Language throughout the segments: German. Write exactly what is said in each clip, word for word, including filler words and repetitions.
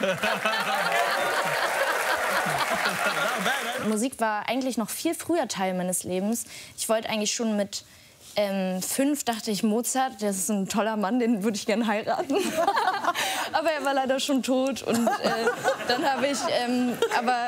Musik war eigentlich noch viel früher Teil meines Lebens. Ich wollte eigentlich schon mit ähm, fünf, dachte ich, Mozart, das ist ein toller Mann, den würde ich gerne heiraten. Aber er war leider schon tot und äh, dann habe ich, ähm, aber...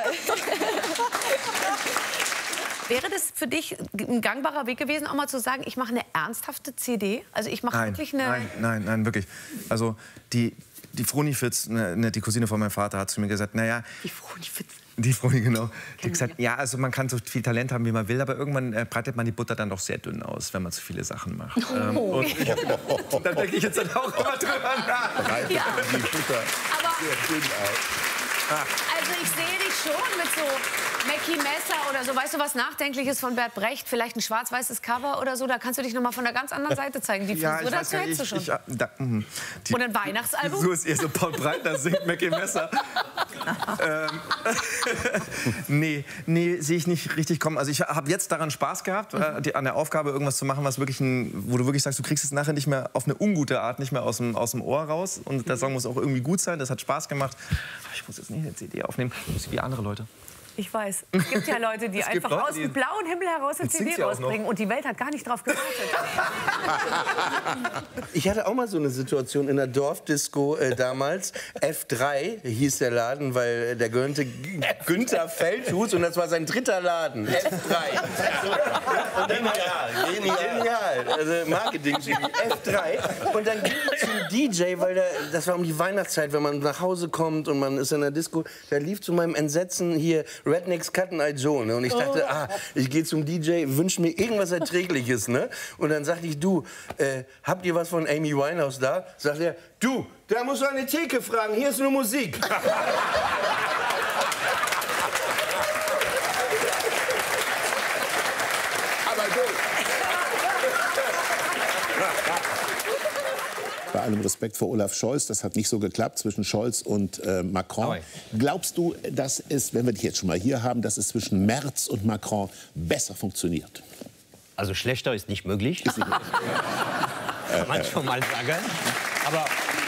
Wäre das für dich ein gangbarer Weg gewesen, auch mal zu sagen, ich mache eine ernsthafte C D? Also ich mache wirklich eine... Nein, nein, nein, wirklich. Also die, die Froni Fitz, ne, die Cousine von meinem Vater, hat zu mir gesagt, naja... Die Froni Fitz. Die Froni, genau. Die hat gesagt, ja, also man kann so viel Talent haben, wie man will, aber irgendwann äh, breitet man die Butter dann doch sehr dünn aus, wenn man zu viele Sachen macht. Oh. Ähm, und ich, da denke ich jetzt dann auch immer drüber nach. Breitet Ja. die Butter Aber sehr dünn aus. also ich sehe dich schon mit so Mackie Messer oder so, weißt du, was Nachdenkliches von Bert Brecht, vielleicht ein schwarz-weißes Cover oder so, da kannst du dich noch mal von der ganz anderen Seite zeigen. Die Ja, Frisur, ich weiß das gar hättest du nicht, schon. ich, ich, da, mh. Die- Und ein Weihnachtsalbum? So ist eher so Paul Breitner singt Mackie Messer. ähm, nee, nee, sehe ich nicht richtig kommen. Also ich habe jetzt daran Spaß gehabt, äh, die, an der Aufgabe irgendwas zu machen, was wirklich ein, wo du wirklich sagst, du kriegst es nachher nicht mehr auf eine ungute Art, nicht mehr aus dem, aus dem Ohr raus. Und der Song muss auch irgendwie gut sein, das hat Spaß gemacht. Aber ich muss jetzt nicht eine C D aufnehmen, ich muss wie andere Leute. Ich weiß. Es gibt ja Leute, die Es gibt einfach Leute, aus die- dem blauen Himmel heraus eine Jetzt C D singt sie auch noch. rausbringen. Und die Welt hat gar nicht drauf gewartet. Ich hatte auch mal so eine Situation in der Dorfdisco äh, damals. F drei hieß der Laden, weil der gehörte G- Günther Feldhus und das war sein dritter Laden. F drei. Und dann, genial, genial. Also Marketing F drei. Und dann ging ich zum D J, weil der, das war um die Weihnachtszeit, wenn man nach Hause kommt und man ist in der Disco. Da lief zu meinem Entsetzen hier Rednecks Cut and Eye Joe. Ne? Und ich dachte, ah, ich gehe zum D J, wünsche mir irgendwas Erträgliches. Ne? Und dann sagte ich, du, äh, habt ihr was von Amy Winehouse da? Sagt er, du, da musst du eine Theke fragen, hier ist nur Musik. Aber gut. Bei allem Respekt vor Olaf Scholz, das hat nicht so geklappt zwischen Scholz und äh, Macron. Glaubst du, dass es, wenn wir dich jetzt schon mal hier haben, dass es zwischen Merz und Macron besser funktioniert? Also schlechter ist nicht möglich. Ist nicht möglich. Kann man schon mal sagen. Aber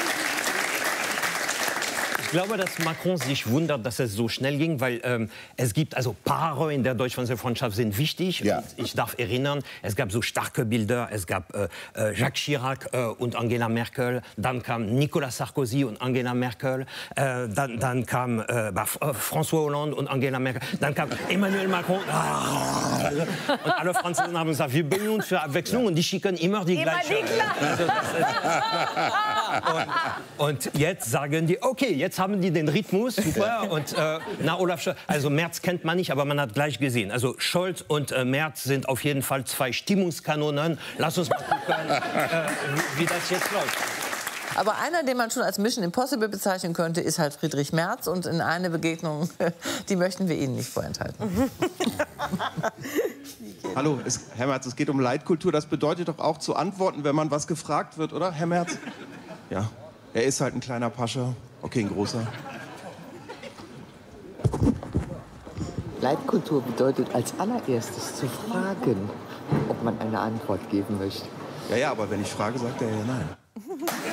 ich glaube, dass Macron sich wundert, dass es so schnell ging, weil ähm, es gibt also Paare in der deutsch-französischen Freundschaft sind wichtig. Ja. Und ich darf erinnern, es gab so starke Bilder. Es gab äh, äh, Jacques Chirac äh, und Angela Merkel. Dann kam Nicolas Sarkozy und Angela Merkel. Äh, dann, dann kam äh, bah, François Hollande und Angela Merkel. Dann kam Emmanuel Macron. Ah, und alle Franzosen haben gesagt, wir bemühen uns für Abwechslung und die schicken immer die Immer gleiche. die gleiche. Also, und, und jetzt sagen die, okay, jetzt haben die den Rhythmus, super. Und äh, na, Olaf Scholz, also Merz kennt man nicht, aber man hat gleich gesehen. Also Scholz und äh, Merz sind auf jeden Fall zwei Stimmungskanonen. Lass uns mal gucken, äh, wie, wie das jetzt läuft. Aber einer, den man schon als Mission Impossible bezeichnen könnte, ist halt Friedrich Merz. Und in eine Begegnung, die möchten wir Ihnen nicht vorenthalten. Hallo, es, Herr Merz, es geht um Leitkultur. Das bedeutet doch auch zu antworten, wenn man was gefragt wird, oder, Herr Merz? Ja, er ist halt ein kleiner Pascha. Okay, ein großer. Leitkultur bedeutet als allererstes zu fragen, ob man eine Antwort geben möchte. Ja, ja, aber wenn ich frage, sagt er ja nein.